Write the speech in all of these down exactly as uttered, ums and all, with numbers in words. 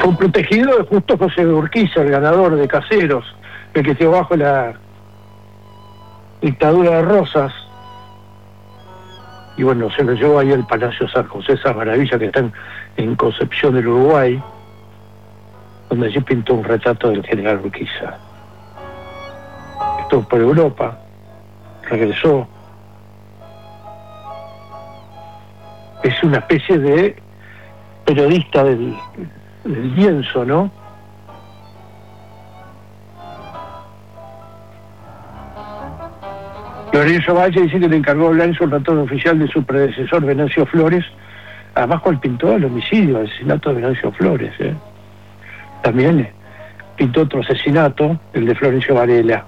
Fue protegido de justo José de Urquiza, el ganador de Caseros, el que quedó bajo la dictadura de Rosas. Y bueno, se lo llevó ahí al Palacio San José, esa maravilla que está en, en Concepción del Uruguay, donde allí pintó un retrato del general Urquiza. Estuvo por Europa, regresó. Es una especie de periodista del, del lienzo, ¿no? Lorenzo Valle dice que le encargó hablar en su relato oficial de su predecesor Venancio Flores, además cual pintó el homicidio, el asesinato de Venancio Flores, ¿eh? También pintó otro asesinato, el de Florencio Varela.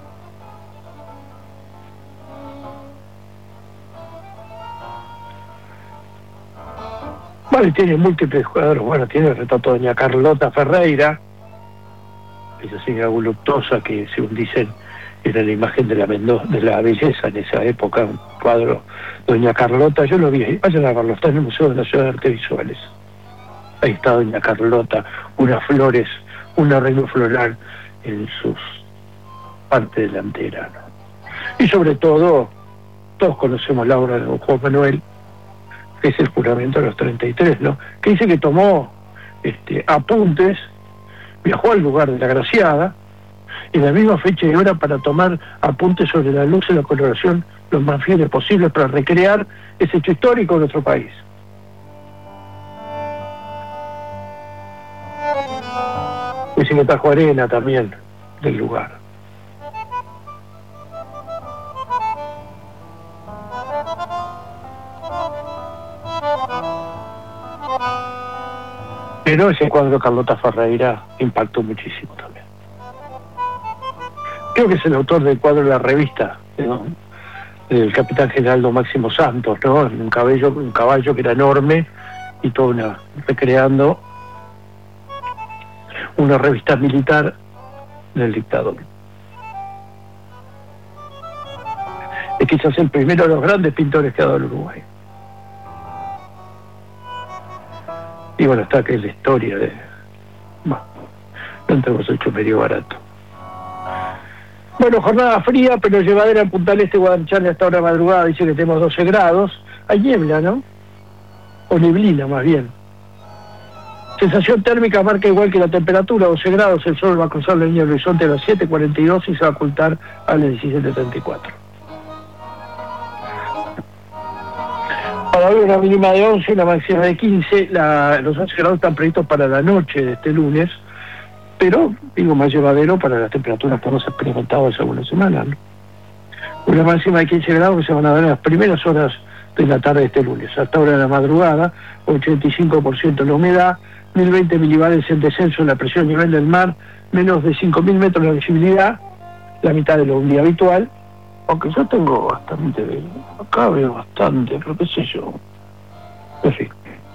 Vale, tiene múltiples jugadores. Bueno, tiene el retrato de doña Carlota Ferreira, esa señora voluptuosa que, según dicen, era la imagen de la Mendoza, de la belleza en esa época, un cuadro de doña Carlota. Yo lo vi, vayan a verlo, está en el Museo de la Ciudad de Artes Visuales. Ahí está doña Carlota, unas flores, un arreglo floral en sus parte delantera, ¿no? Y sobre todo, todos conocemos la obra de don Juan Manuel, que es el juramento de los treinta y tres, ¿no? Que dice que tomó este, apuntes, viajó al lugar de la Graciada, en la misma fecha y hora para tomar apuntes sobre la luz y la coloración lo más fieles posible para recrear ese hecho histórico de nuestro país. Dice que trajo arena también del lugar. Pero ese cuadro de Carlota Ferreira impactó muchísimo también. Creo que es el autor del cuadro de la revista, ¿no? El capitán general don Máximo Santos, ¿no? Un caballo, un caballo que era enorme y todo una, recreando una revista militar del dictador. Es quizás el primero de los grandes pintores que ha dado el Uruguay. Y bueno, está que es la historia de... Bueno, no tenemos hecho medio barato. Bueno, jornada fría, pero llevadera en Punta del Este, Guadalcanal, hasta ahora madrugada, dice que tenemos doce grados. Hay niebla, ¿no? O neblina, más bien. Sensación térmica marca igual que la temperatura, doce grados. El sol va a cruzar la línea del horizonte a las siete cuarenta y dos y se va a ocultar a las diecisiete treinta y cuatro. Para hoy una mínima de once, una máxima de quince. La, los once grados están previstos para la noche de este lunes, pero, digo, más llevadero para las temperaturas que hemos experimentado hace algunas semanas, ¿no? Una máxima de quince grados que se van a dar en las primeras horas de la tarde de este lunes. Hasta ahora de la madrugada, ochenta y cinco por ciento la humedad, mil veinte milibares en descenso en la presión a nivel del mar, menos de cinco mil metros la visibilidad, la mitad de lo un día habitual, aunque yo tengo bastante, acá veo bastante, pero qué sé yo, en fin.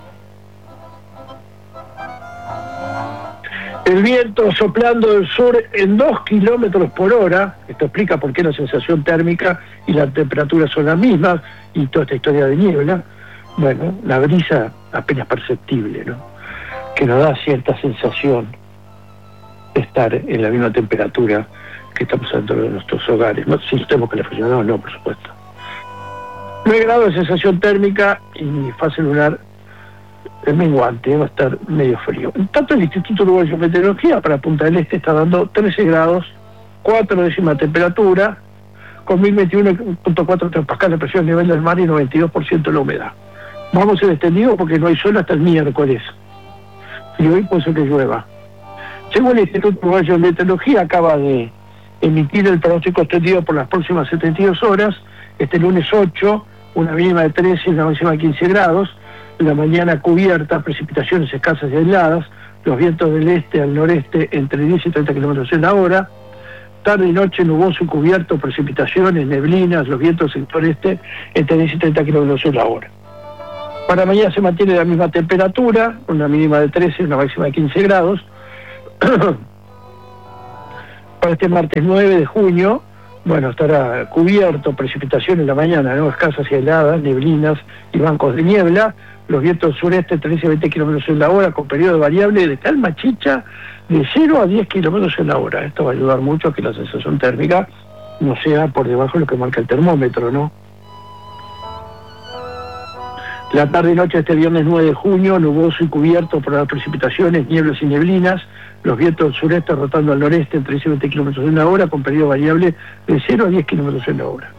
El viento soplando del sur en dos kilómetros por hora, esto explica por qué la sensación térmica y la temperatura son las mismas, y toda esta historia de niebla. Bueno, la brisa apenas perceptible, ¿no? Que nos da cierta sensación de estar en la misma temperatura que estamos dentro de nuestros hogares. No si tenemos calefacción, no, no, por supuesto. nueve grados de sensación térmica y fase lunar el menguante, va a estar medio frío. En tanto, el Instituto Uruguayo de Meteorología para Punta del Este está dando trece grados, cuatro décimas de temperatura, con mil veintiuno punto cuatro hectopascal de presión a nivel del mar y noventa y dos por ciento de la humedad. Vamos en extendido porque no hay sol hasta el miércoles. Y hoy puede ser que llueva. Según el Instituto Uruguayo de Meteorología, acaba de emitir el pronóstico extendido por las próximas setenta y dos horas, este lunes ocho, una mínima de trece y una máxima de quince grados, la mañana cubierta, precipitaciones escasas y aisladas, los vientos del este al noreste entre diez y treinta kilómetros en la hora, tarde y noche nuboso y cubierto, precipitaciones, neblinas, los vientos del sector este entre diez y treinta kilómetros en la hora. Para mañana se mantiene la misma temperatura, una mínima de trece y una máxima de quince grados. Para este martes nueve de junio, bueno, estará cubierto, precipitación en la mañana, ¿no? Escasas y heladas, neblinas y bancos de niebla. los vientos sureste trece a veinte kilómetros en la hora, con periodo variable de calma chicha de cero a diez kilómetros en la hora. Esto va a ayudar mucho a que la sensación térmica no sea por debajo de lo que marca el termómetro, ¿no? La tarde y noche de este viernes nueve de junio, nuboso y cubierto por las precipitaciones, nieblas y neblinas, los vientos del sureste rotando al noreste en trece a veinte kilómetros en la hora, con periodo variable de cero a diez kilómetros en la hora.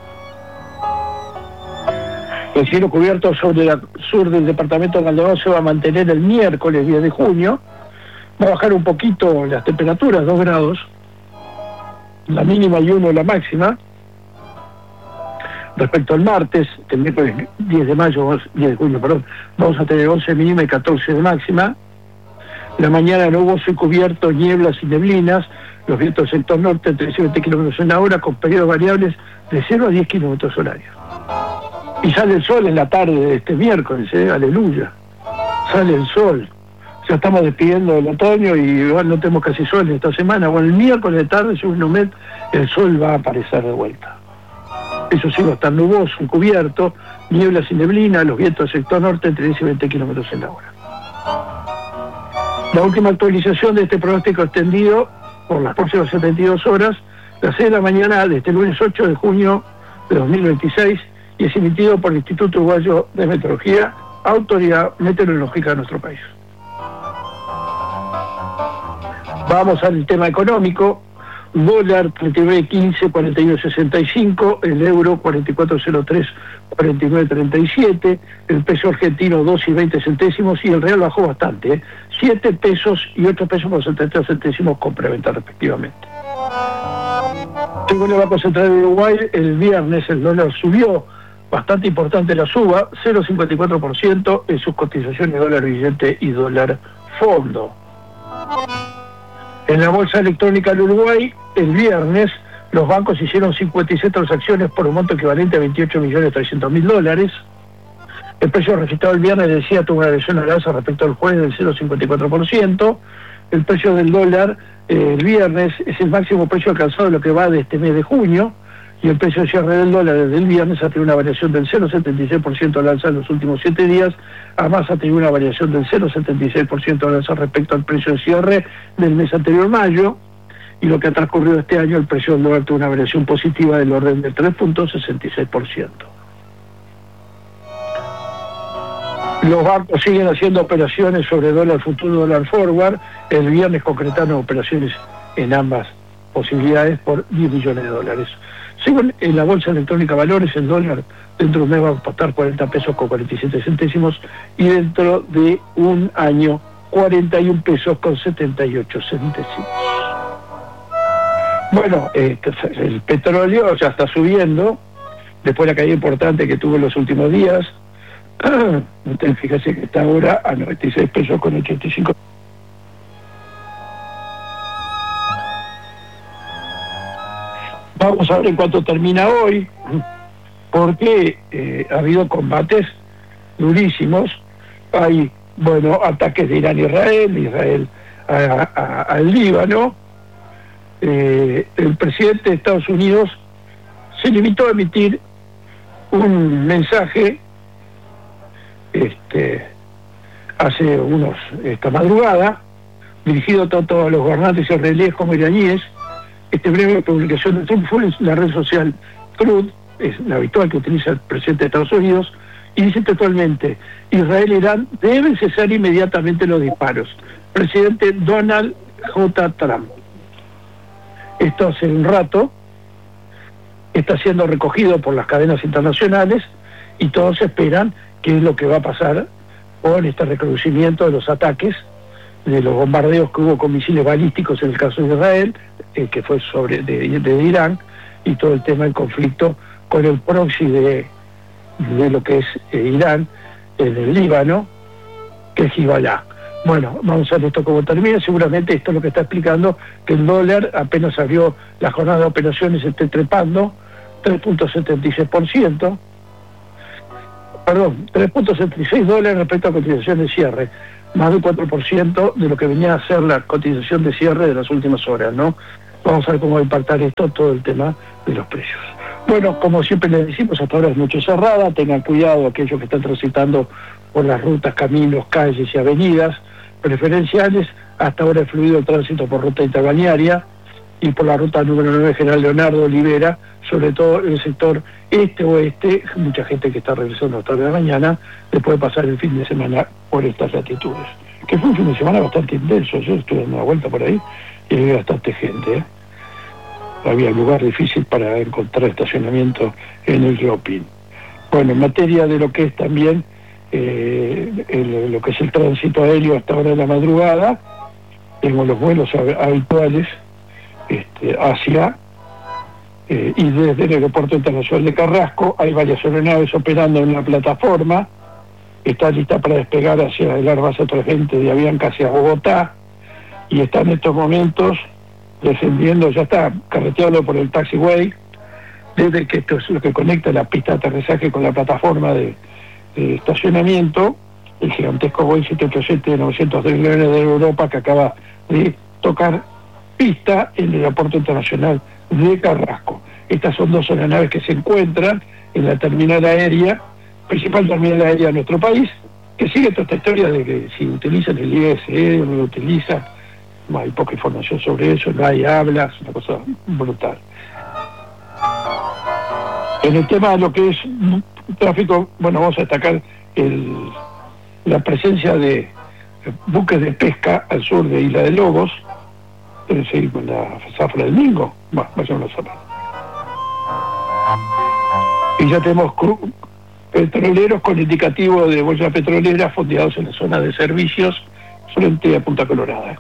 El cielo cubierto sobre el sur del departamento de Maldonado se va a mantener el miércoles diez de junio. Va a bajar un poquito las temperaturas, dos grados, la mínima y uno la máxima. Respecto al martes, el miércoles diez de mayo, diez de junio, perdón, vamos a tener once mínima y catorce de máxima. La mañana nuboso y cubierto, nieblas y neblinas, los vientos del sector norte en trece a veinte kilómetros en la hora, con periodos variables de cero a diez kilómetros horarios. Y sale el sol en la tarde de este miércoles, ¿eh? Aleluya. Sale el sol. Ya estamos despidiendo del otoño y bueno, no tenemos casi sol en esta semana. Bueno, el miércoles de tarde, según Nomet, el sol va a aparecer de vuelta. Eso sí, va a estar nuboso, cubierto, nieblas y neblina, los vientos del sector norte entre diez y veinte kilómetros en la hora. La última actualización de este pronóstico extendido por las próximas setenta y dos horas, las seis de la mañana de este lunes ocho de junio de dos mil veintiséis, y es emitido por el Instituto Uruguayo de Meteorología, autoridad meteorológica de nuestro país. Vamos al tema económico. Dólar treinta y nueve quince, cuarenta y uno sesenta y cinco, el euro cuarenta y cuatro cero tres, cuarenta y nueve treinta y siete, el peso argentino dos y veinte centésimos y el real bajó bastante, ¿eh? siete pesos y ocho pesos con setenta y tres centésimos compra-venta respectivamente. Según el Banco Central de Uruguay, el viernes el dólar subió, bastante importante la suba, cero coma cincuenta y cuatro por ciento en sus cotizaciones dólar billete y dólar fondo. En la bolsa electrónica del Uruguay, el viernes, los bancos hicieron cincuenta y seis transacciones por un monto equivalente a veintiocho millones trescientos mil dólares. El precio registrado el viernes, decía, tuvo una variación al alza respecto al jueves del cero coma cincuenta y cuatro por ciento. El precio del dólar eh, el viernes es el máximo precio alcanzado en lo que va de este mes de junio, y el precio de cierre del dólar desde el viernes ha tenido una variación del cero coma setenta y seis por ciento al alza en los últimos siete días, además ha tenido una variación del cero coma setenta y seis por ciento al alza respecto al precio de cierre del mes anterior, mayo, y lo que ha transcurrido este año, el precio del dólar tuvo una variación positiva del orden del tres punto sesenta y seis por ciento. Los bancos siguen haciendo operaciones sobre dólar futuro, dólar forward. El viernes concretaron operaciones en ambas posibilidades por diez millones de dólares. Según en la bolsa electrónica Valores, el dólar dentro de un mes va a costar cuarenta pesos con cuarenta y siete centésimos y dentro de un año cuarenta y un pesos con setenta y ocho centésimos. Bueno, eh, el petróleo ya está subiendo después de la caída importante que tuvo en los últimos días. Entonces, fíjese que está ahora a noventa y seis pesos con ochenta y cinco. Vamos a ver en cuánto termina hoy, porque eh, ha habido combates durísimos. Hay, bueno, ataques de Irán a Israel, de Israel al Líbano. Eh, el presidente de Estados Unidos se limitó a emitir un mensaje este, hace unos, esta madrugada, dirigido tanto a los gobernantes israelíes como iraníes. Este breve publicación de Trump fue en la red social Truth, es la habitual que utiliza el presidente de Estados Unidos, y dice textualmente: Israel e Irán deben cesar inmediatamente los disparos. Presidente Donald J. Trump. Esto hace un rato está siendo recogido por las cadenas internacionales y todos esperan qué es lo que va a pasar con este recrudecimiento de los ataques, de los bombardeos que hubo con misiles balísticos en el caso de Israel, eh, que fue sobre de, de Irán, y todo el tema del conflicto con el proxy de, de lo que es eh, Irán, en el Líbano, que es Hezbollah. Bueno, vamos a ver esto cómo termina. Seguramente esto es lo que está explicando que el dólar apenas abrió la jornada de operaciones, esté trepando tres punto setenta y seis por ciento, perdón, tres punto setenta y seis dólares respecto a cotización de cierre, más del cuatro por ciento de lo que venía a ser la cotización de cierre de las últimas horas, ¿no? Vamos a ver cómo va a impactar esto, todo el tema de los precios. Bueno, como siempre les decimos, hasta ahora es noche cerrada, tengan cuidado aquellos que están transitando por las rutas, caminos, calles y avenidas preferenciales. Hasta ahora ha fluido el tránsito por ruta interbalnearia y por la ruta número nueve General Leonardo Olivera, sobre todo en el sector este-oeste. Mucha gente que está regresando a tarde de la mañana después de pasar el fin de semana por estas latitudes, que fue un fin de semana bastante intenso. Yo estuve dando una vuelta por ahí y había bastante gente, ¿eh? Había lugar difícil para encontrar estacionamiento en el Ropín. Bueno, en materia de lo que es también eh, el, lo que es el tránsito aéreo hasta ahora de la madrugada, tengo los vuelos habituales este, hacia eh, y desde el Aeropuerto Internacional de Carrasco. Hay varias aeronaves operando en la plataforma. Está lista para despegar hacia el Airbus A trescientos veinte de Avianca hacia Bogotá, y está en estos momentos descendiendo, ya está carreteado por el taxiway, desde que esto es lo que conecta la pista de aterrizaje con la plataforma de, de estacionamiento, el gigantesco Boeing siete ochenta y siete de novecientos dos millones de Europa, que acaba de tocar pista en el Aeropuerto Internacional de Carrasco. Estas son dos aeronaves que se encuentran en la terminal aérea, principal terminal aérea de nuestro país, que sigue toda esta historia de que si utilizan el I S E o no lo utilizan. No hay poca información sobre eso, no hay hablas, una cosa brutal. En el tema de lo que es tráfico, bueno, vamos a destacar el, la presencia de buques de pesca al sur de Isla de Lobos. Deben seguir con la zafra del Mingo. Bueno, vayamos a saber. Y ya tenemos petroleros con indicativo de boya petrolera fondeados en la zona de servicios frente a Punta Colorada.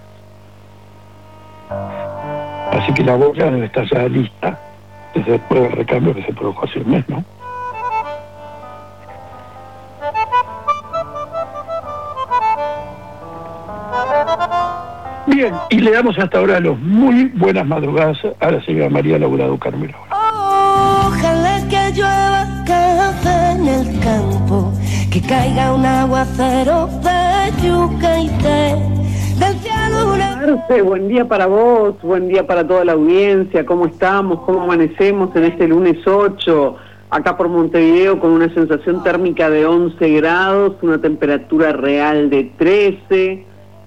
Así que la boya debe estar ya lista desde después del recambio que se produjo hace un mes, ¿no? Bien, y le damos hasta ahora los muy buenas madrugadas a la señora María Laura Ducarmero. Ojalá que llueva café en el campo, que caiga un aguacero de yuca y té, del cielo una... Marce, buen día para vos, buen día para toda la audiencia. ¿Cómo estamos? ¿Cómo amanecemos en este lunes ocho? Acá por Montevideo con una sensación térmica de once grados, una temperatura real de trece,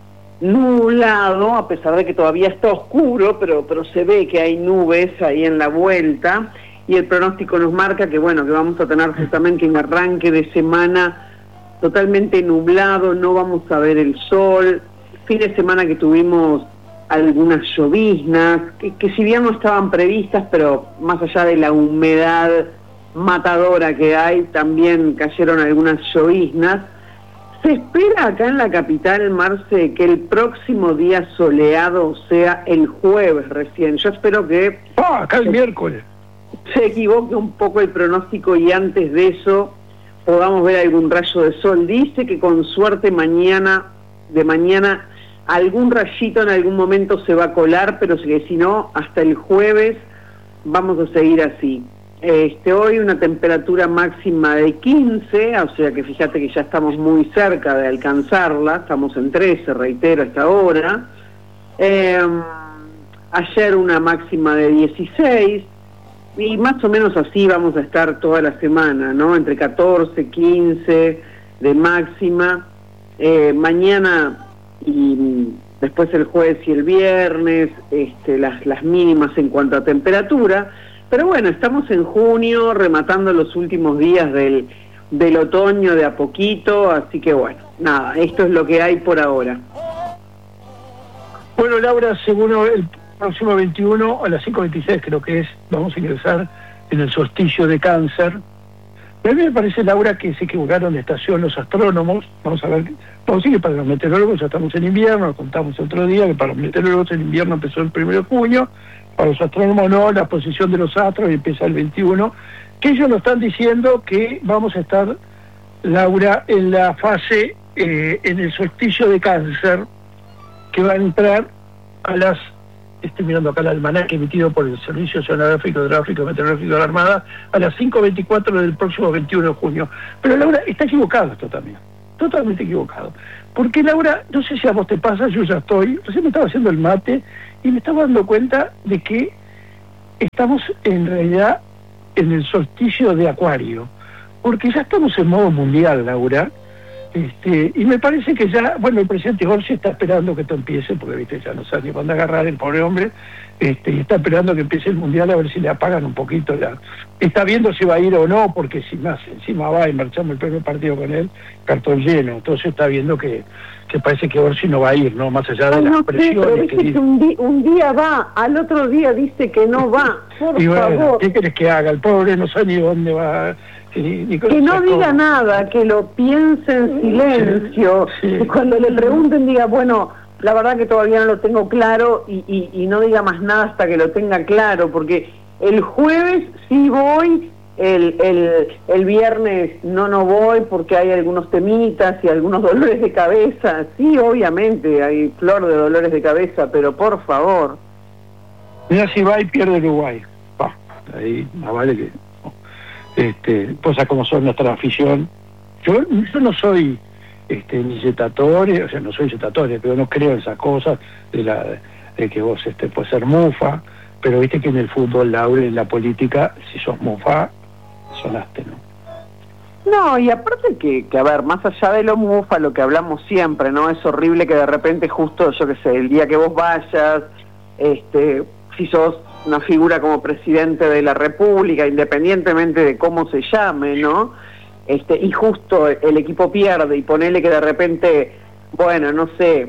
nublado, a pesar de que todavía está oscuro, pero, pero se ve que hay nubes ahí en la vuelta, y el pronóstico nos marca que bueno, que vamos a tener justamente un arranque de semana totalmente nublado, no vamos a ver el sol. Fin de semana que tuvimos algunas lloviznas, que, que si bien no estaban previstas, pero más allá de la humedad matadora que hay, también cayeron algunas lloviznas. Se espera acá en la capital, Marce, que el próximo día soleado sea el jueves recién. Yo espero que... Ah, acá el miércoles. Se equivoque un poco el pronóstico y antes de eso podamos ver algún rayo de sol. Dice que con suerte mañana, de mañana, algún rayito en algún momento se va a colar, pero que si no, hasta el jueves vamos a seguir así. Este, hoy una temperatura máxima de quince, o sea que fíjate que ya estamos muy cerca de alcanzarla, estamos en trece, reitero, hasta ahora. Eh, ayer una máxima de dieciséis, y más o menos así vamos a estar toda la semana, ¿no? Entre catorce, quince de máxima. Eh, mañana y después el jueves y el viernes, este, las, las mínimas en cuanto a temperatura. Pero bueno, estamos en junio, rematando los últimos días del, del otoño de a poquito, así que bueno, nada, esto es lo que hay por ahora. Bueno, Laura, según el próximo veintiuno, a las cinco veintiséis creo que es, vamos a ingresar en el solsticio de Cáncer. A mí me parece, Laura, que se equivocaron de estación los astrónomos. Vamos a ver, vamos a decir que para los meteorólogos ya estamos en invierno, lo contamos otro día, que para los meteorólogos el invierno empezó el primero de junio, para los astrónomos no, la posición de los astros empieza el veintiuno, que ellos nos están diciendo que vamos a estar, Laura, en la fase, eh, en el solsticio de Cáncer, que va a entrar a las, estoy mirando acá el almanaque emitido por el Servicio Oceanográfico, Hidrográfico y Meteorológico de la Armada, a las cinco veinticuatro del próximo veintiuno de junio. Pero Laura, está equivocado esto también, totalmente equivocado. Porque Laura, no sé si a vos te pasa, yo ya estoy, recién me estaba haciendo el mate, y me estaba dando cuenta de que estamos en realidad en el solsticio de Acuario, porque ya estamos en modo mundial, Laura, Este, y me parece que ya, bueno, el presidente Orsi está esperando que esto empiece, porque viste, ya no sabe ni cuándo agarrar el pobre hombre, este, y está esperando que empiece el mundial a ver si le apagan un poquito la. Está viendo si va a ir o no, porque si más encima va y marchamos el primer partido con él, cartón lleno. Entonces está viendo que, que parece que Orsi no va a ir, ¿no? Más allá de Ay, las no sé, presiones pero que dice dice. que un, di un día va, al otro día dice que no va, por Y bueno, favor. ¿qué querés que haga? El pobre no sabe ni dónde va. Ni, ni Que no diga nada, que lo piense en silencio, Sí, sí. que cuando le pregunten diga, bueno, la verdad que todavía no lo tengo claro, y, y, y no diga más nada hasta que lo tenga claro, porque el jueves sí voy, el, el, el viernes no, no voy porque hay algunos temitas y algunos dolores de cabeza. Sí, obviamente, hay flor de dolores de cabeza, pero por favor. Mira si va y pierde Uruguay. Pa, ahí más vale que... Este, cosas como son nuestra afición. Yo, yo no soy este, ni yetatore, o sea, no soy yetatore, pero no creo en esas cosas de, la, de que vos este, puedes ser mufa, pero viste que en el fútbol, Laura, en la política, si sos mufa, sonaste, ¿no? No, y aparte que, que, a ver, más allá de lo mufa, lo que hablamos siempre, ¿no? Es horrible que de repente justo, yo qué sé, el día que vos vayas, este, si sos una figura como presidente de la República, independientemente de cómo se llame, ¿no? Este, y justo el equipo pierde y ponele que de repente, bueno, no sé,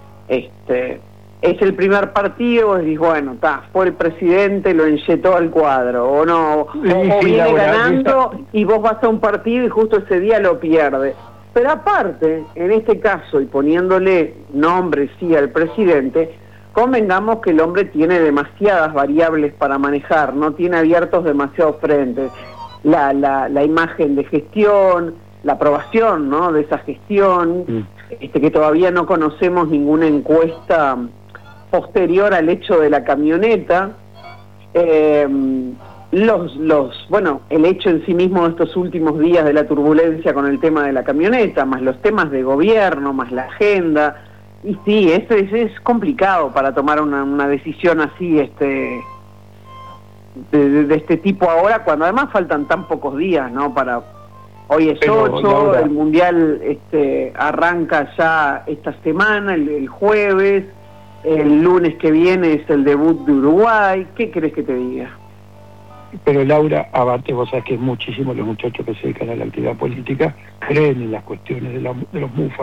este, es el primer partido, y dices, bueno, está, fue el presidente, lo inyectó al cuadro, o no, o, Sí, o sí, viene Laura, ganando esta... y vos vas a un partido y justo ese día lo pierde. Pero aparte, en este caso, y poniéndole nombre sí al presidente, convengamos que el hombre tiene demasiadas variables para manejar, no tiene abiertos demasiados frentes. La, la, la imagen de gestión, la aprobación, ¿no?, de esa gestión, mm. este, que todavía no conocemos ninguna encuesta posterior al hecho de la camioneta, eh, los, los, bueno, el hecho en sí mismo de estos últimos días de la turbulencia con el tema de la camioneta, más los temas de gobierno, más la agenda. Y sí, eso es, es complicado para tomar una, una decisión así, este, de, de, de este tipo ahora, cuando además faltan tan pocos días, ¿no? Para hoy es ocho, el mundial este, arranca ya esta semana, el, el jueves, el lunes que viene es el debut de Uruguay. ¿Qué querés que te diga? Pero Laura, aparte vos sabés que muchísimos los muchachos que se dedican a la actividad política creen en las cuestiones de, la, de los mufas.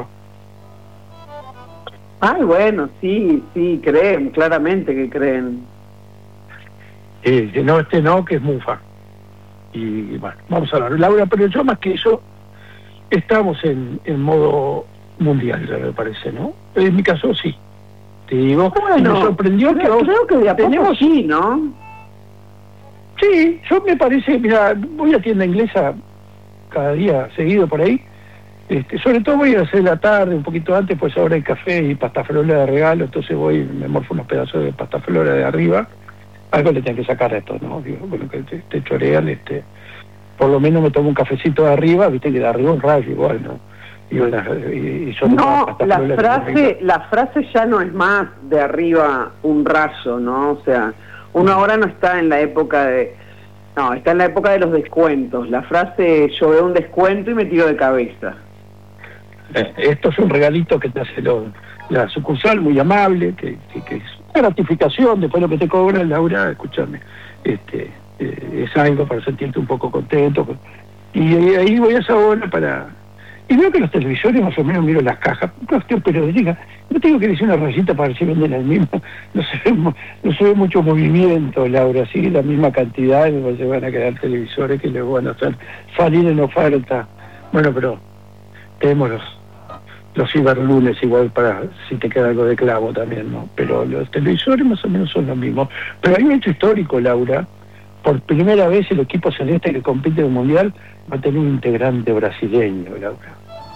Ay, bueno, sí, sí, creen, claramente que creen. Eh, que no, este no, que es mufa. Y, y bueno, vamos a ver, Laura, pero yo más que eso, estamos en, en modo mundial, ya me parece, ¿no? En mi caso, sí. Te digo, bueno, y me sorprendió creo, que vos creo que de a poco tenemos... sí, ¿no? Sí, yo me parece, mira, voy a tienda inglesa cada día seguido por ahí. Este, sobre todo voy a hacer la tarde, un poquito antes, pues ahora hay café y pastaflora de regalo, entonces voy, me morfo unos pedazos de pastaflora de arriba, algo le tengo que sacar a esto, ¿no? Digo, bueno, que te, te chorean, este, por lo menos me tomo un cafecito de arriba, viste que de arriba un rayo igual, ¿no? Y, una, y, y son no, la frase, la frase ya no es más de arriba un rayo, ¿no? O sea, uno ahora no está en la época de, no, está en la época de los descuentos. La frase, yo veo un descuento y me tiro de cabeza. Eh, esto es un regalito que te hace lo, la sucursal, muy amable, que, que, que es una gratificación, después lo que te cobran, Laura, escúchame, este, eh, es algo para sentirte un poco contento. Y, y ahí voy a esa hora para... Y veo que los televisores más o menos miro las cajas, cuestión periodística, no tengo que decir una rayita para ver si venden el mismo, no se ve, no se ve mucho movimiento, Laura, sigue la misma cantidad, y se van a quedar televisores que les van a hacer salir en oferta. Bueno, pero tenemos los, los ciberlunes igual para si te queda algo de clavo también, ¿no? Pero los televisores más o menos son los mismos. Pero hay un hecho histórico, Laura. Por primera vez el equipo celeste que compite en el Mundial va a tener un integrante brasileño, Laura.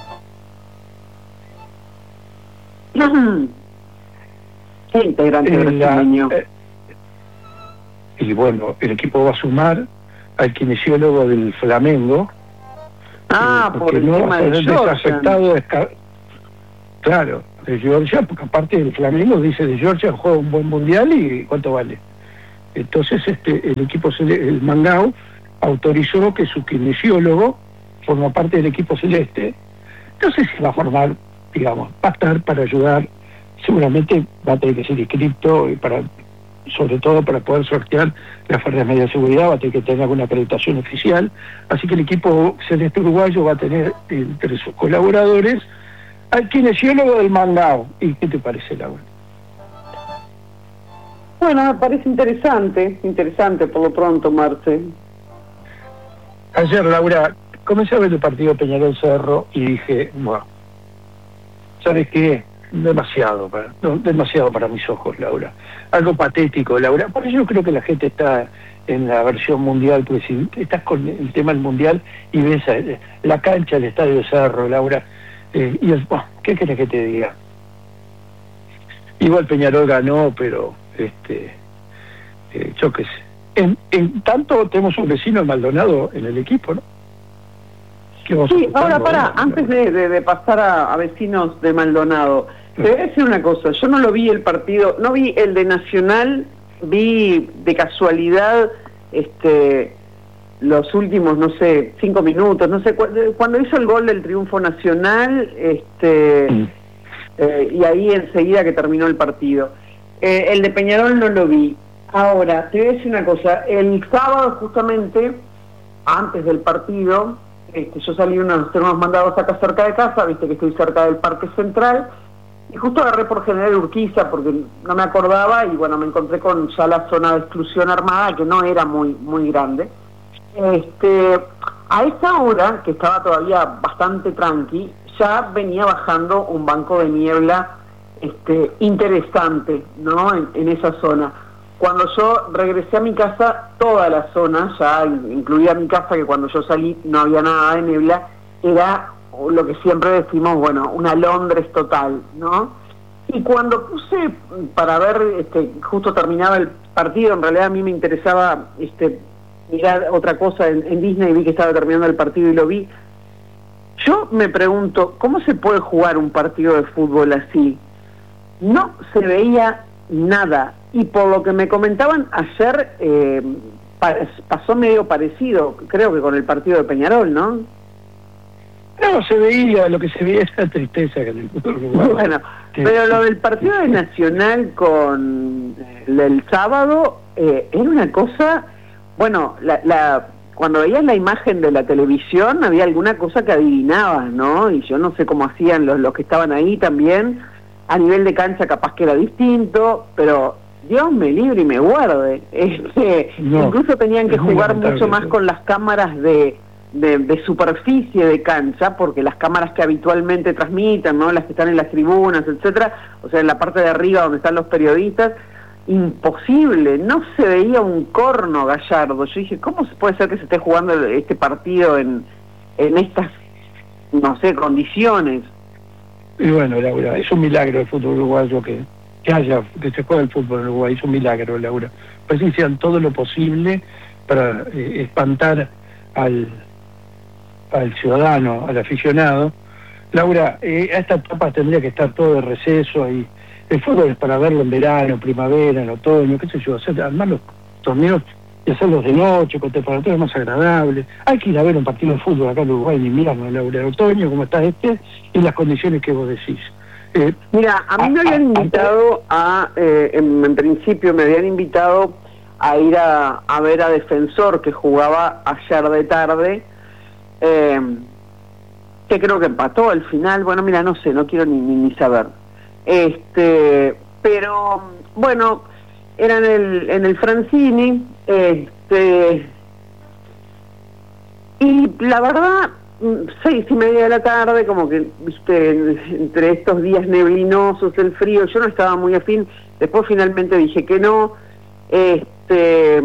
¿Qué integrante En brasileño? La, eh, y bueno, el equipo va a sumar al kinesiólogo del Flamengo. Ah, eh, por el no tema va a ser de Georgia. desafectado, desca... claro, de Georgia, porque aparte el Flamengo dice de Georgia juega un buen Mundial y ¿cuánto vale? Entonces este el equipo, el Mangao, autorizó que su kinesiólogo forma parte del equipo celeste, no sé si va a formar, digamos, va a estar para ayudar, seguramente va a tener que ser inscripto, y para, sobre todo para poder sortear las fuerzas de media seguridad, va a tener que tener alguna acreditación oficial, así que el equipo celeste uruguayo va a tener entre sus colaboradores al kinesiólogo del Mangao. ¿Y qué te parece, Laura? Bueno, me parece interesante, interesante por lo pronto, Marce. Ayer, Laura, comencé a ver el partido Peñarol Cerro y dije, bueno, ¿sabes qué? Demasiado para, no, demasiado para mis ojos, Laura. Algo patético, Laura. Por eso yo creo que la gente está en la versión mundial, porque si estás con el tema del mundial y ves a, la cancha del Estadio Cerro, Laura, eh, y el, bueno, ¿qué querés que te diga? Igual Peñarol ganó, pero este eh, yo qué sé. En, en tanto tenemos un vecino Maldonado en el equipo, ¿no? Sí, ahora para, antes de, de, de pasar a, a vecinos de Maldonado, te voy a decir una cosa, yo no lo vi el partido, no vi el de Nacional, vi de casualidad este los últimos, no sé, cinco minutos, no sé, cu cuando hizo el gol del triunfo nacional, este mm. eh, y ahí enseguida que terminó el partido. Eh, el de Peñarol no lo vi. Ahora, te voy a decir una cosa, el sábado justamente, antes del partido, este, yo salí unos, unos mandados acá cerca de casa, viste que estoy cerca del Parque Central, y justo agarré por General Urquiza porque no me acordaba, y bueno, me encontré con ya la zona de exclusión armada, que no era muy, muy grande. Este, a esa hora, que estaba todavía bastante tranqui, ya venía bajando un banco de niebla este, interesante, ¿no? En, en esa zona. Cuando yo regresé a mi casa, toda la zona, ya incluida mi casa, que cuando yo salí no había nada de niebla, era lo que siempre decimos, bueno, una Londres total, ¿no? Y cuando puse para ver, este, justo terminaba el partido, en realidad a mí me interesaba este, mirar otra cosa en, en Disney, vi que estaba terminando el partido y lo vi. Yo me pregunto, ¿cómo se puede jugar un partido de fútbol así? No se veía nada. Y por lo que me comentaban ayer, eh, pasó medio parecido, creo que con el partido de Peñarol, ¿no? No, se veía, lo que se veía era tristeza que en el fútbol uruguayo. Bueno, sí, pero lo sí. del partido de Nacional con el, el sábado, eh, era una cosa, bueno, la, la cuando veías la imagen de la televisión, había alguna cosa que adivinabas, ¿no? Y yo no sé cómo hacían los, los que estaban ahí también, a nivel de cancha capaz que era distinto, pero Dios me libre y me guarde. Este, no, incluso tenían que jugar mucho más con las cámaras de, de, de superficie de cancha, porque las cámaras que habitualmente transmiten, ¿no? Las que están en las tribunas, etcétera, o sea, en la parte de arriba donde están los periodistas, imposible, no se veía un corno, Gallardo. Yo dije, ¿cómo se puede ser que se esté jugando este partido en, en estas, no sé, condiciones? Y bueno, Laura, es un milagro el fútbol uruguayo que, que haya, que se juegue el fútbol en Uruguay, es un milagro, Laura. Pues que hicieran todo lo posible para eh, espantar al, al ciudadano, al aficionado. Laura, eh, a esta etapa tendría que estar todo de receso, y el fútbol es para verlo en verano, primavera, en otoño, qué sé yo, hacer, armar los torneos y hacerlos de noche, con temperaturas más agradables. Hay que ir a ver un partido de fútbol acá en Uruguay en invierno, Laura, en otoño, como está este, y las condiciones que vos decís. Eh, Mira, a mí a, me habían a, invitado a, eh, en, en principio me habían invitado a ir a, a ver a Defensor, que jugaba ayer de tarde, eh, que creo que empató al final. Bueno, mira, no sé, no quiero ni, ni, ni saber. Este, pero, bueno, era en el, en el Francini, este, y la verdad, seis y media de la tarde, como que, viste, entre estos días neblinosos, el frío, yo no estaba muy afín. Después finalmente dije que no. Este,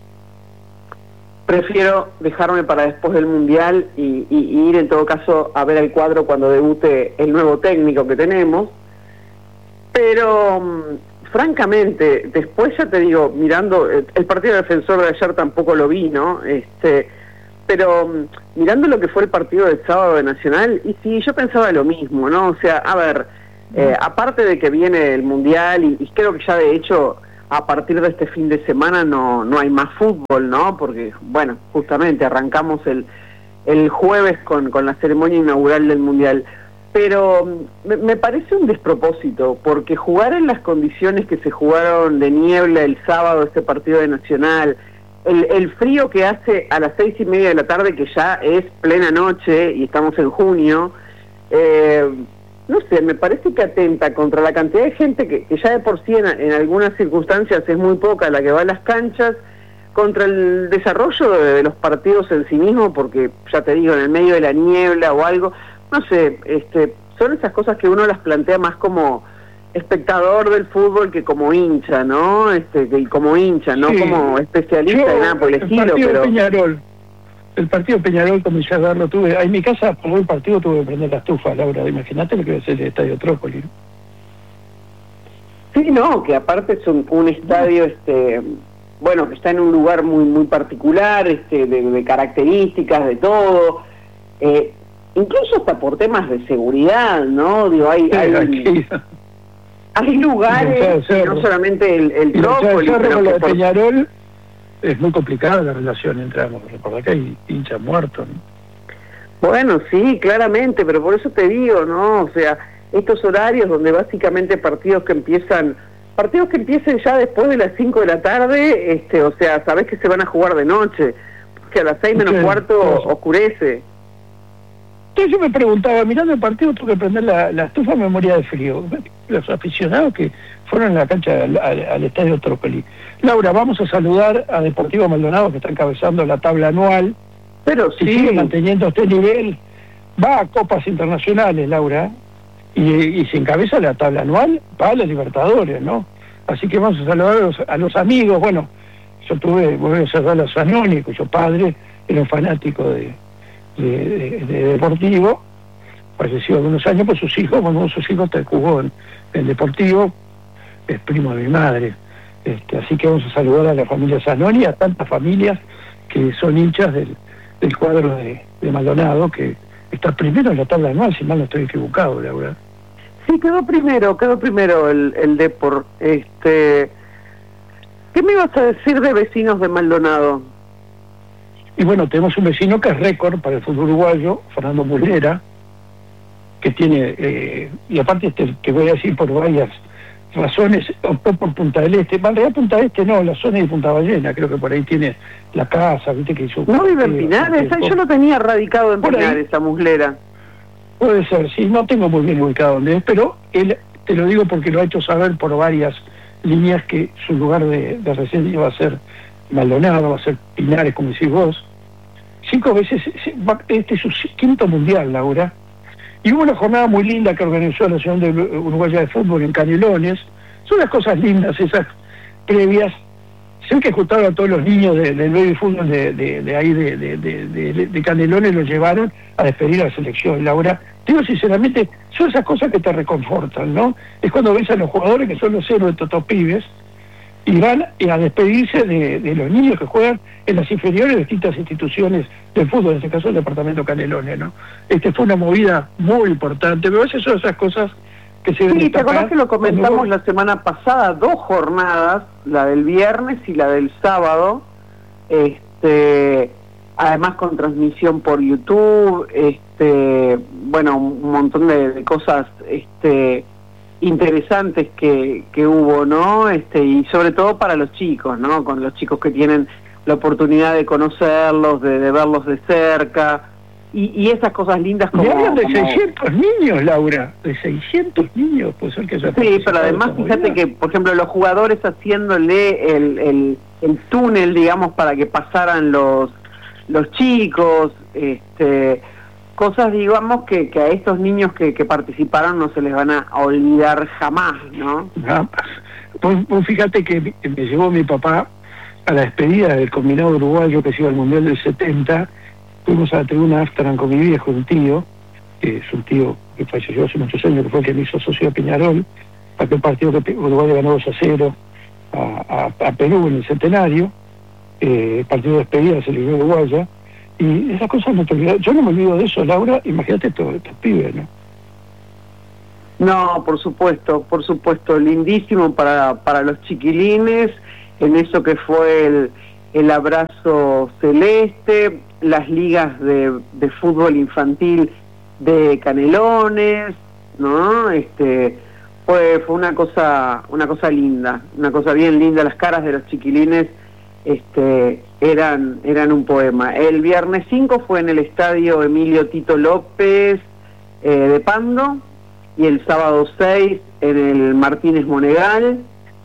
prefiero dejarme para después del Mundial y, y, y ir en todo caso a ver el cuadro cuando debute el nuevo técnico que tenemos. Pero, francamente, después ya te digo, mirando, el partido de Defensor de ayer tampoco lo vi, ¿no? Este, pero mirando lo que fue el partido del sábado de Nacional, y sí, yo pensaba lo mismo, ¿no? O sea, a ver, eh, aparte de que viene el Mundial, y, y creo que ya de hecho a partir de este fin de semana no, no hay más fútbol, ¿no? Porque, bueno, justamente arrancamos el, el jueves con, con la ceremonia inaugural del Mundial. pero me, me parece un despropósito, porque jugar en las condiciones que se jugaron de niebla el sábado, este partido de Nacional, el, el frío que hace a las seis y media de la tarde, que ya es plena noche y estamos en junio, eh, no sé, me parece que atenta contra la cantidad de gente que, que ya de por sí en, en algunas circunstancias es muy poca la que va a las canchas, contra el desarrollo de, de los partidos en sí mismo, porque ya te digo, en el medio de la niebla o algo, no sé, este, son esas cosas que uno las plantea más como espectador del fútbol que como hincha, ¿no? Este, que como hincha, no sí. como especialista Yo, de nada por el estilo, el partido pero... Peñarol, el partido Peñarol, comencé a verlo, tuve, en mi casa, por el partido tuve que prender la estufa, Laura, imagínate lo que va a ser el Estadio Trócoli. Sí, no, que aparte es un, un estadio, este, bueno, que está en un lugar muy muy particular, este, de, de características, de todo, eh, incluso hasta por temas de seguridad, ¿no? Digo, hay, Sí, hay, aquí. hay lugares, no solamente el, el Trócoli, pero pero con lo que de por... Peñarol es muy complicada la relación entre ambos, recordá que hay hinchas muertos, ¿no? Bueno, sí, claramente, pero por eso te digo, ¿no? O sea, estos horarios donde básicamente partidos que empiezan, partidos que empiecen ya después de las cinco de la tarde, este, o sea, sabés que se van a jugar de noche, porque a las seis menos Sí, cuarto sí. oscurece. Entonces yo me preguntaba, mirando el partido tuve que prender la, la estufa, me moría de frío. Los aficionados que fueron a la cancha al, al, al Estadio Trócoli. Laura, vamos a saludar a Deportivo Maldonado, que está encabezando la tabla anual. Pero Si sí, sigue manteniendo este nivel, va a copas internacionales, Laura, y, y si encabeza la tabla anual, va a la Libertadores, ¿no? Así que vamos a saludar a los, a los amigos. Bueno, yo tuve, voy a saludar a Zanoni, cuyo padre era un fanático de, de, de, de Deportivo, falleció hace unos años, pues sus hijos, bueno, sus hijos te jugó en, en Deportivo, es primo de mi madre. Este, así que vamos a saludar a la familia Zanoni, a tantas familias que son hinchas del, del cuadro de, de Maldonado, que está primero en la tabla anual, si mal no estoy equivocado, Laura. sí, quedó primero, quedó primero el, el Depor. Este, ¿qué me ibas a decir de vecinos de Maldonado? Y bueno, tenemos un vecino que es récord para el fútbol uruguayo, Fernando Mulera, que tiene, eh, y aparte este, que voy a decir por varias razones, optó por Punta del Este. En realidad Punta del Este no, la zona de Punta Ballena, creo que por ahí tiene la casa, viste que hizo... ¿No vive en Pinares? Ay, yo lo tenía radicado en Por ahí. Pinares, esa muslera. Puede ser, sí, no tengo muy bien ubicado dónde es, pero él, te lo digo porque lo ha hecho saber por varias líneas que su lugar de, de residencia va a ser Maldonado, va a ser Pinares, como decís vos. Cinco veces, este es su quinto mundial, Laura. Y hubo una jornada muy linda que organizó la Asociación de Uruguaya de Fútbol en Canelones. Son las cosas lindas esas previas. Sé que juntaron a todos los niños de, del baby fútbol de, de, de ahí de, de, de, de, de Canelones, los llevaron a despedir a la selección. Laura, digo sinceramente, son esas cosas que te reconfortan, ¿no? Es cuando ves a los jugadores que son los héroes de estos pibes y van a despedirse de, de los niños que juegan en las inferiores de distintas instituciones del fútbol, en este caso el departamento Canelones, ¿no? Este fue una movida muy importante, pero a veces son esas cosas que se... Sí, ¿te acordás que lo comentamos vos... la semana pasada? Dos jornadas, la del viernes y la del sábado, este, además con transmisión por YouTube, este, bueno, un montón de, de cosas, este... interesantes que, que hubo, ¿no? Este, y sobre todo para los chicos, ¿no? Con los chicos que tienen la oportunidad de conocerlos, de, de verlos de cerca, y, y esas cosas lindas como... Me hablan de como... seiscientos niños, Laura, de seiscientos niños, puede ser que haya... Sí, pero además fíjate que, por ejemplo, los jugadores haciéndole el, el, el túnel, digamos, para que pasaran los, los chicos, este... cosas, digamos, que, que a estos niños que, que participaron no se les van a olvidar jamás, ¿no? Jamás. Pues, pues fíjate que me llevó mi papá a la despedida del combinado uruguayo que se iba al Mundial del setenta. Fuimos a la tribuna Amsterdam con mi viejo, un tío, que es un tío que falleció hace muchos años, que fue el que me hizo socio de Peñarol, aquel partido que Uruguay ganó dos a cero a, a, a Perú en el centenario, eh, partido de despedida de la selección uruguaya. Y esas cosas no te olvidas. Yo no me olvido de eso, Laura. Imagínate todos estos pibes, ¿no? No, por supuesto, por supuesto. Lindísimo para, para los chiquilines, en eso que fue el, el abrazo celeste, las ligas de, de fútbol infantil de Canelones, ¿no? Este, fue, fue una cosa, una cosa linda, una cosa bien linda. Las caras de los chiquilines este, eran, eran un poema. El viernes cinco fue en el estadio Emilio Tito López eh, de Pando, y el sábado seis en el Martínez Monegal.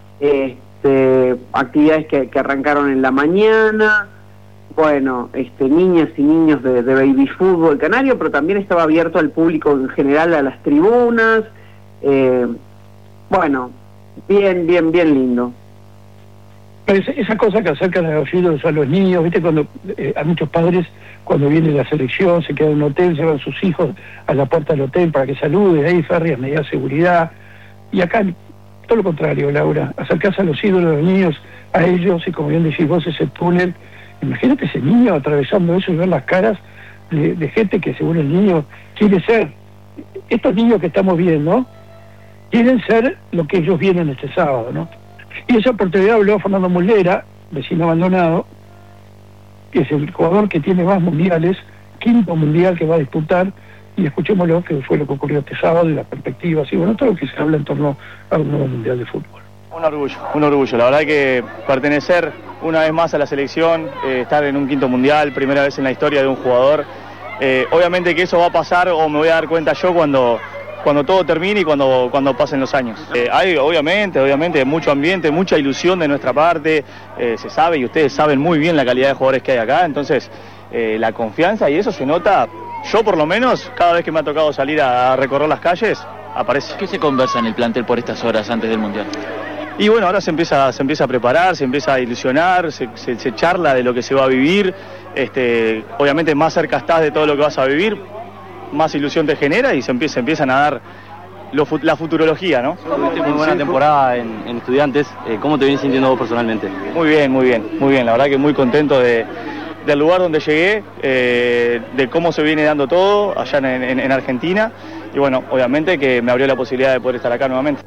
Este, actividades que, que arrancaron en la mañana. Bueno, este, niñas y niños de, de baby fútbol canario, pero también estaba abierto al público en general, a las tribunas. Eh, bueno, bien, bien, bien lindo. Esa, esa cosa que acercan a los ídolos a los niños, viste, cuando eh, a muchos padres, cuando viene la selección, se quedan en un hotel, llevan a sus hijos a la puerta del hotel para que saluden, ahí férreas, medidas de seguridad. Y acá, todo lo contrario, Laura, acercarse a los ídolos, a los niños, a ellos, y como bien decís vos, ese túnel. Imagínate ese niño atravesando eso y ver las caras de, de gente que según el niño quiere ser. Estos niños que estamos viendo quieren ser lo que ellos vienen este sábado, ¿no? Y esa oportunidad habló Fernando Muslera, vecino abandonado, que es el jugador que tiene más mundiales, quinto mundial que va a disputar, y escuchémoslo, que fue lo que ocurrió este sábado, y las perspectivas, y bueno, todo lo que se habla en torno a un nuevo mundial de fútbol. Un orgullo, un orgullo, la verdad que pertenecer una vez más a la selección, eh, estar en un quinto mundial, primera vez en la historia de un jugador, eh, obviamente que eso va a pasar o me voy a dar cuenta yo cuando, cuando todo termine y cuando, cuando pasen los años. Eh, hay obviamente, obviamente mucho ambiente, mucha ilusión de nuestra parte, eh, se sabe y ustedes saben muy bien la calidad de jugadores que hay acá, entonces eh, la confianza y eso se nota, yo por lo menos, cada vez que me ha tocado salir a, a recorrer las calles, aparece. ¿Qué se conversa en el plantel por estas horas antes del mundial? Y bueno, ahora se empieza, se empieza a preparar, se empieza a ilusionar, se, se, se charla de lo que se va a vivir. Este, obviamente más cerca estás de todo lo que vas a vivir, más ilusión te genera y se, empieza, se empiezan a dar lo, la futurología, ¿no? Tuviste muy buena temporada en, en Estudiantes, eh, ¿cómo te vienes sintiendo vos personalmente? Muy bien, muy bien, muy bien, la verdad que muy contento de, del lugar donde llegué, eh, de cómo se viene dando todo allá en, en, en Argentina y bueno, obviamente que me abrió la posibilidad de poder estar acá nuevamente.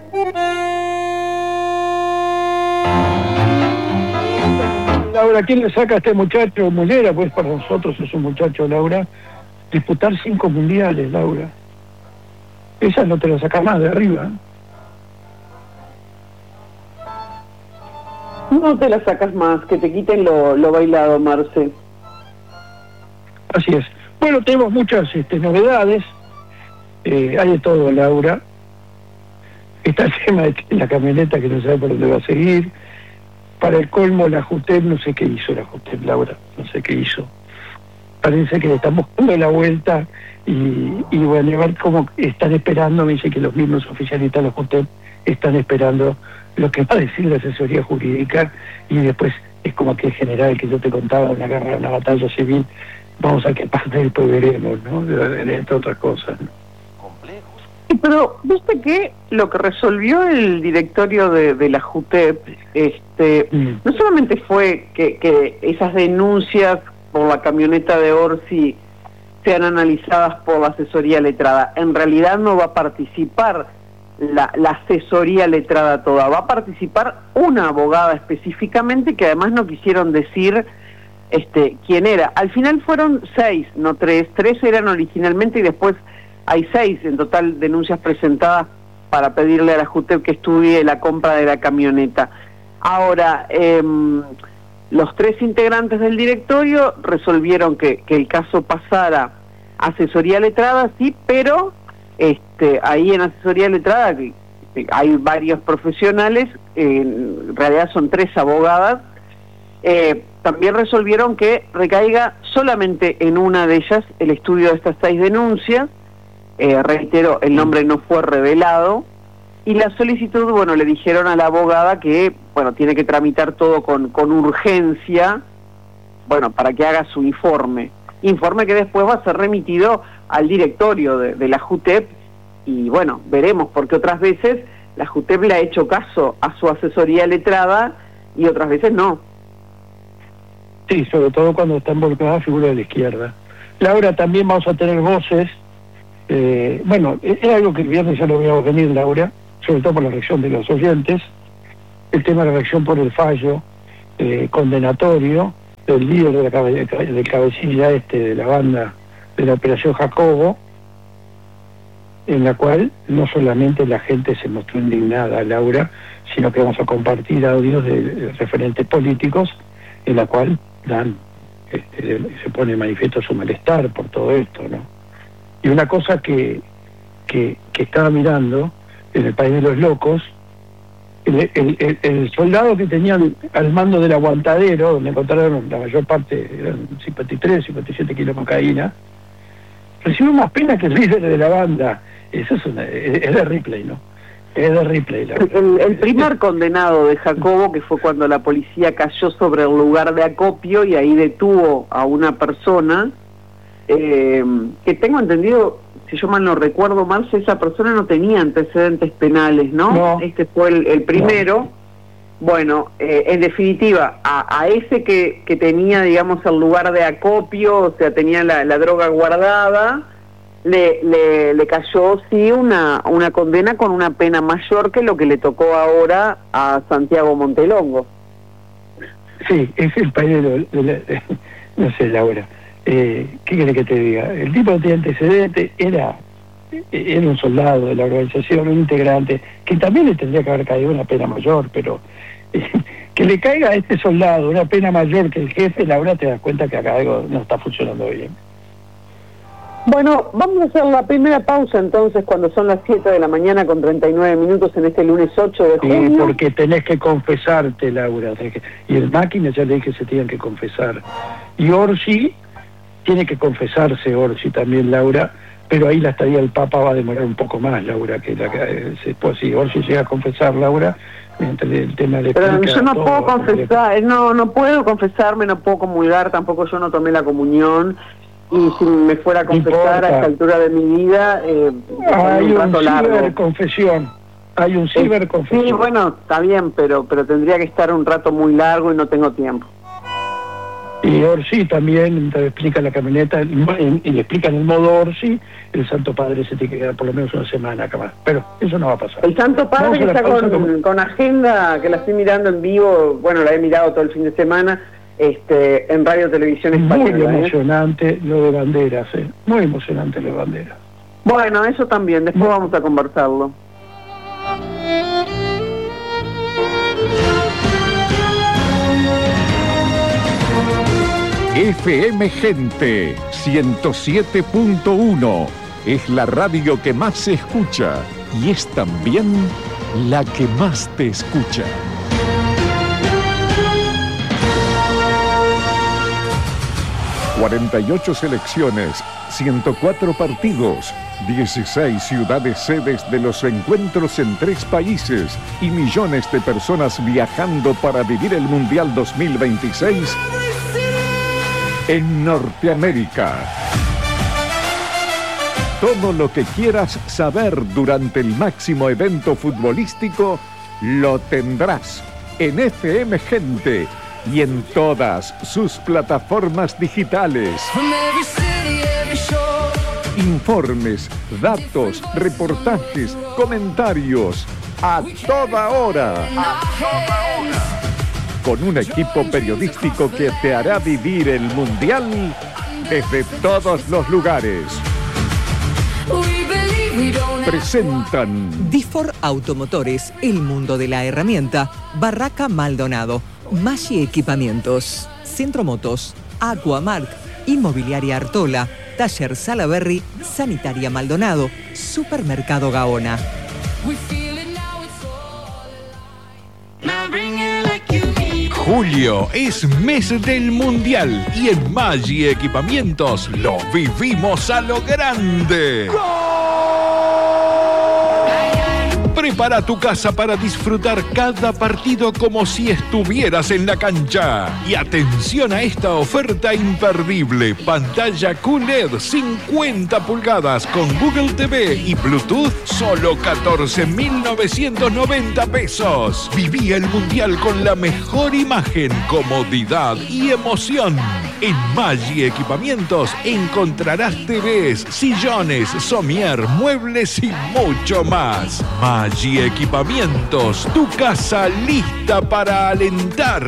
Laura, ¿quién le saca a este muchacho Muslera? Pues para nosotros es un muchacho, Laura. Disputar cinco mundiales, Laura. Esa no te la sacas más de arriba. No te la sacas más, que te quiten lo, lo bailado, Marce. Así es. Bueno, tenemos muchas este, novedades. Eh, hay de todo, Laura. Está el tema de la camioneta que no sabe por dónde va a seguir. Para el colmo, la JUTEP, no sé qué hizo la JUTEP, Laura, no sé qué hizo. Parece que le estamos dando la vuelta y, y bueno, a ver cómo están esperando. Me dice que los mismos oficialistas de la JUTEP están esperando lo que va a decir la asesoría jurídica y después es como que el general que yo te contaba, una guerra, una batalla civil, vamos a qué pasa y después veremos, ¿no? Entre otras cosas, ¿no? Pero, ¿viste qué? Lo que resolvió el directorio de, de la JUTEP, este, mm. no solamente fue que, que esas denuncias por la camioneta de Orsi sean analizadas por la asesoría letrada, en realidad no va a participar la, la asesoría letrada toda, va a participar una abogada específicamente que además no quisieron decir este, quién era. Al final fueron seis, no tres, tres eran originalmente y después hay seis en total denuncias presentadas para pedirle a la JUTEP que estudie la compra de la camioneta. Ahora, eh, los tres integrantes del directorio resolvieron que, que el caso pasara a asesoría letrada, sí, pero este, ahí en asesoría letrada que, que hay varios profesionales, eh, en realidad son tres abogadas, eh, también resolvieron que recaiga solamente en una de ellas el estudio de estas seis denuncias. Eh, reitero, el nombre no fue revelado y la solicitud, bueno, le dijeron a la abogada que, bueno, tiene que tramitar todo con, con urgencia, bueno, para que haga su informe, informe que después va a ser remitido al directorio de, de la JUTEP y, bueno, veremos, porque otras veces la JUTEP le ha hecho caso a su asesoría letrada y otras veces no. Sí, sobre todo cuando está involucrada la figura de la izquierda. Laura, también vamos a tener voces. Eh, bueno, es algo que el viernes ya lo veíamos venir, Laura, sobre todo por la reacción de los oyentes, el tema de la reacción por el fallo eh, condenatorio del líder de la cabe, del cabecilla este de la banda de la Operación Jacobo, en la cual no solamente la gente se mostró indignada, Laura, sino que vamos a compartir audios de referentes políticos en la cual dan, este, se pone manifiesto su malestar por todo esto, ¿no? Y una cosa que, que, que estaba mirando en el País de los Locos, el, el, el, el soldado que tenían al mando del aguantadero, donde encontraron la mayor parte, eran cincuenta y tres, cincuenta y siete kilos de cocaína, recibió más pena que el líder de la banda. Eso es, una, es, es de Ripley, ¿no? Es de Ripley. La el, el primer condenado de Jacobo, que fue cuando la policía cayó sobre el lugar de acopio y ahí detuvo a una persona, eh, que tengo entendido, si yo mal no recuerdo mal, esa persona no tenía antecedentes penales, ¿no? No. Este fue el, el primero. No. Bueno, eh, en definitiva, a, a ese que, que tenía, digamos, el lugar de acopio, o sea, tenía la, la droga guardada, le, le, le cayó, sí, una, una condena con una pena mayor que lo que le tocó ahora a Santiago Montelongo. Sí, es el país de, lo, de, la, de no sé, Laura, eh, ¿qué quiere que te diga? El tipo de antecedente era... era un soldado de la organización, un integrante, que también le tendría que haber caído una pena mayor, pero eh, que le caiga a este soldado una pena mayor que el jefe, Laura, te das cuenta que acá algo no está funcionando bien. Bueno, vamos a hacer la primera pausa entonces cuando son las siete de la mañana con treinta y nueve minutos en este lunes ocho de junio. Sí, porque tenés que confesarte, Laura, tenés que... y el máquina ya le dije que se tienen que confesar. Y Orsi tiene que confesarse, Orsi también, Laura, pero ahí la estadía del Papa va a demorar un poco más, Laura, que la que se pues si Orsi llega a confesar, Laura, mientras el tema de... Pero yo no puedo confesar, no no puedo confesarme, no puedo comulgar, tampoco yo no tomé la comunión, y si me fuera a confesar a esta altura de mi vida, eh, hay un un largo. ciberconfesión, hay un ciberconfesión. Sí, bueno, está bien, pero pero tendría que estar un rato muy largo y no tengo tiempo. Y Orsi también, mientras explica la camioneta, y le explican el modo Orsi, el Santo Padre se tiene que quedar por lo menos una semana acá más. Pero eso no va a pasar. El Santo Padre que está con, como... con agenda, que la estoy mirando en vivo, bueno, la he mirado todo el fin de semana, este en Radio Televisión Española. Muy emocionante, ¿eh? Lo de banderas, ¿eh? Muy emocionante lo de banderas. Bueno, eso también, después bueno. vamos a conversarlo. F M Gente ciento siete punto uno es la radio que más se escucha y es también la que más te escucha. cuarenta y ocho selecciones, ciento cuatro partidos, dieciséis ciudades sedes de los encuentros en tres países y millones de personas viajando para vivir el Mundial dos mil veintiséis en Norteamérica. Todo lo que quieras saber durante el máximo evento futbolístico lo tendrás en F M Gente y en todas sus plataformas digitales. Informes, datos, reportajes, comentarios, a toda hora. A toda hora. Con un equipo periodístico que te hará vivir el Mundial desde todos los lugares. Presentan Difor Automotores, el mundo de la herramienta. Barraca Maldonado, Maggi Equipamientos, Centro Motos, Aquamark, Inmobiliaria Artola, Taller Salaberry, Sanitaria Maldonado, Supermercado Gaona. Julio es mes del Mundial y en Maggi Equipamientos lo vivimos a lo grande. Prepara tu casa para disfrutar cada partido como si estuvieras en la cancha. Y atención a esta oferta imperdible. Pantalla Q L E D cincuenta pulgadas con Google T V y Bluetooth, solo catorce mil novecientos noventa pesos. Viví el Mundial con la mejor imagen, comodidad y emoción. En Maggi Equipamientos encontrarás T Vs, sillones, somier, muebles y mucho más. Maggi Equipamientos, tu casa lista para alentar.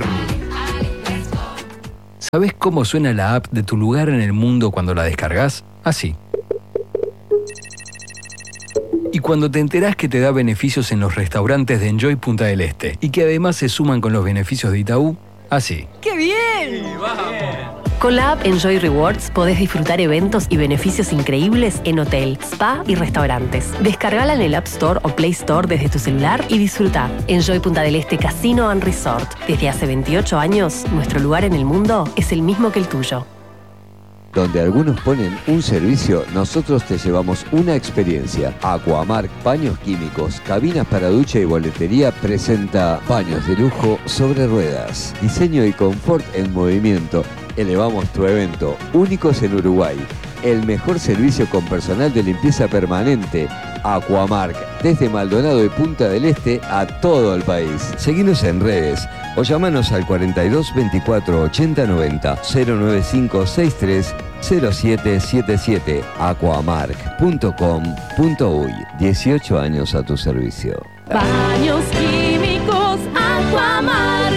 ¿Sabés cómo suena la app de tu lugar en el mundo cuando la descargas? Así. Y cuando te enterás que te da beneficios en los restaurantes de Enjoy Punta del Este y que además se suman con los beneficios de Itaú, así. ¡Qué bien! Con la app Enjoy Rewards podés disfrutar eventos y beneficios increíbles en hotel, spa y restaurantes. Descargala en el App Store o Play Store desde tu celular y disfruta. Enjoy Punta del Este Casino and Resort. Desde hace veintiocho años, nuestro lugar en el mundo es el mismo que el tuyo. Donde algunos ponen un servicio, nosotros te llevamos una experiencia. Aquamark Baños Químicos, cabinas para ducha y boletería presenta baños de lujo sobre ruedas. Diseño y confort en movimiento. Elevamos tu evento, únicos en Uruguay. El mejor servicio con personal de limpieza permanente. Aquamark, desde Maldonado y Punta del Este a todo el país. Seguinos en redes o llamanos al cuarenta y dos veinticuatro ochenta noventa cero nueve cinco sesenta y tres cero siete siete siete. aquamark punto com punto uy. dieciocho años a tu servicio. Baños Químicos Aquamark.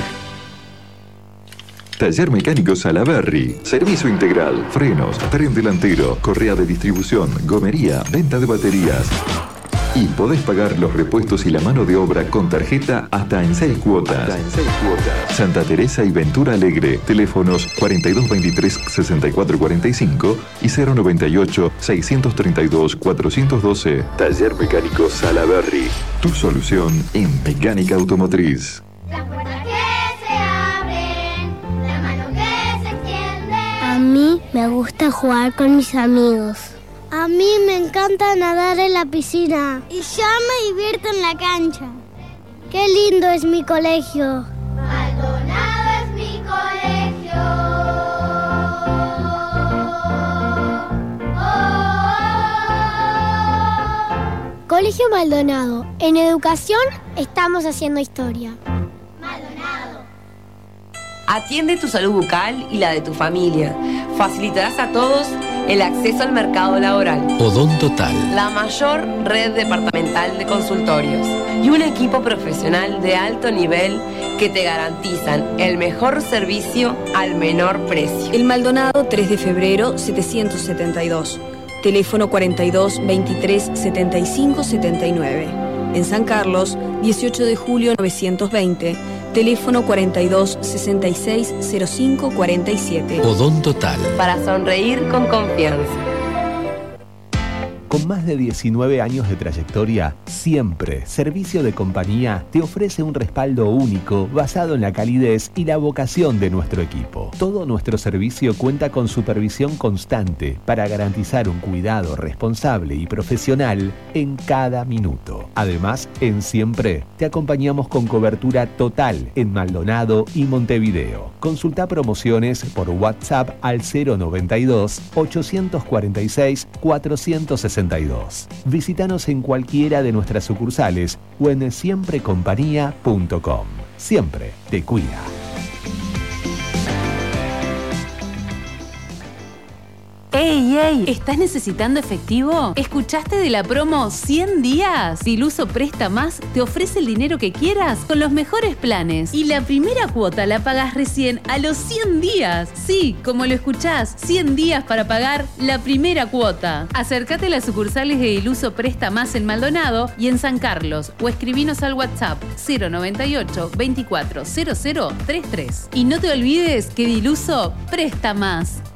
Taller Mecánico Salaberry. Servicio integral, frenos, tren delantero, correa de distribución, gomería, venta de baterías. Y podés pagar los repuestos y la mano de obra con tarjeta hasta en seis cuotas. Hasta en seis cuotas. Santa Teresa y Ventura Alegre. Teléfonos cuarenta y dos veintitrés sesenta y cuatro cuarenta y cinco y cero noventa y ocho seiscientos treinta y dos cuatrocientos doce. Taller Mecánico Salaberry. Tu solución en mecánica automotriz. A mí me gusta jugar con mis amigos. A mí me encanta nadar en la piscina. Y yo me divierto en la cancha. Qué lindo es mi colegio. Maldonado es mi colegio. Oh. Colegio Maldonado. En educación estamos haciendo historia. Atiende tu salud bucal y la de tu familia. Facilitarás a todos el acceso al mercado laboral. Odontotal. La mayor red departamental de consultorios y un equipo profesional de alto nivel que te garantizan el mejor servicio al menor precio. El Maldonado tres de febrero setecientos setenta y dos. Teléfono cuarenta y dos veintitrés setenta y cinco setenta y nueve. En San Carlos, dieciocho de julio novecientos veinte. Teléfono cuarenta y dos sesenta y seis cero cinco cuarenta y siete. Odontotal. Para sonreír con confianza. Con más de diecinueve años de trayectoria, Siempre Servicio de Compañía te ofrece un respaldo único basado en la calidez y la vocación de nuestro equipo. Todo nuestro servicio cuenta con supervisión constante para garantizar un cuidado responsable y profesional en cada minuto. Además, en Siempre te acompañamos con cobertura total en Maldonado y Montevideo. Consulta promociones por WhatsApp al cero noventa y dos ochocientos cuarenta y seis cuatrocientos sesenta y dos. Visítanos en cualquiera de nuestras sucursales o en siempre compañía punto com. Siempre te cuida. ¡Ey, ey! ¿Estás necesitando efectivo? ¿Escuchaste de la promo cien días? Diluso Presta Más te ofrece el dinero que quieras con los mejores planes. Y la primera cuota la pagas recién a los cien días. Sí, como lo escuchás, cien días para pagar la primera cuota. Acércate a las sucursales de Diluso Presta Más en Maldonado y en San Carlos o escribinos al WhatsApp cero noventa y ocho veinticuatro cero cero treinta y tres. Y no te olvides que Diluso Presta Más.